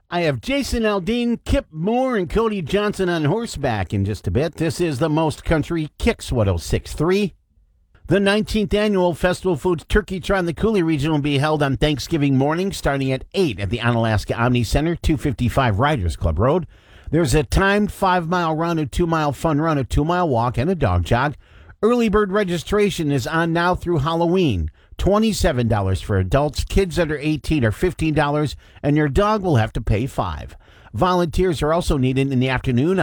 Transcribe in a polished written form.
I have Jason Aldean, Kip Moore, and Cody Johnson on horseback in just a bit. This is the Most Country Kicks 106.3. The 19th Annual Festival Foods Turkey Trot in the Coulee region will be held on Thanksgiving morning starting at 8 at the Onalaska Omni Center, 255 Riders Club Road. There's a timed 5-mile run, a 2-mile fun run, a 2-mile walk, and a dog jog. Early bird registration is on now through Halloween. $27 for adults. Kids under 18 are $15, and your dog will have to pay $5. Volunteers are also needed in the afternoon